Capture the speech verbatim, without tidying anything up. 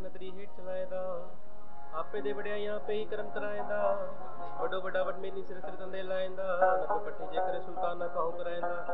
नदरी हेठ चलाएदा आपे दे वड्याइयां आपे ही करम कराएंदा वड्डो वड्डा वडमेली सिर सिर तंदे लाएंदा नक पट्टी जे करे सुल्तान ना कहो कराएंदा